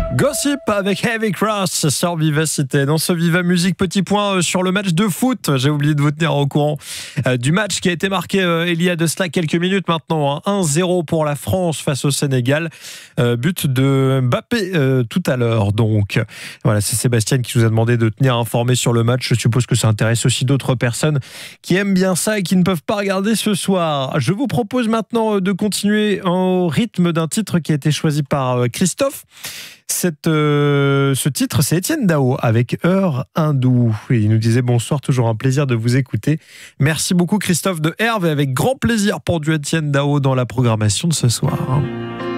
Gossip avec Heavy Cross sur Vivacité. Dans ce Viva Musique, petit point sur le match de foot. J'ai oublié de vous tenir au courant du match qui a été marqué il y a de cela quelques minutes maintenant. 1-0 pour la France face au Sénégal. But de Mbappé tout à l'heure. Donc voilà, c'est Sébastien qui nous a demandé de tenir informé sur le match. Je suppose que ça intéresse aussi d'autres personnes qui aiment bien ça et qui ne peuvent pas regarder ce soir. Je vous propose maintenant de continuer au rythme d'un titre qui a été choisi par Christophe. Ce titre, c'est Étienne Dao avec Heure Hindoue. Et il nous disait bonsoir, toujours un plaisir de vous écouter. Merci beaucoup Christophe de Herve et avec grand plaisir pour du Étienne Dao dans la programmation de ce soir.